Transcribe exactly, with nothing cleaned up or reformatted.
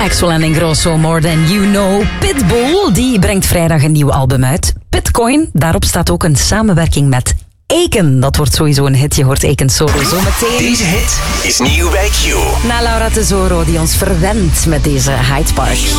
Axwell en Ingrosso, More Than You Know. Pitbull, die brengt vrijdag een nieuw album uit. Bitcoin, daarop staat ook een samenwerking met Aiken. Dat wordt sowieso een hit, je hoort Aiken solo zo meteen. Deze hit is nieuw bij Q. Na Laura Tesoro, die ons verwendt met deze Hyde Park.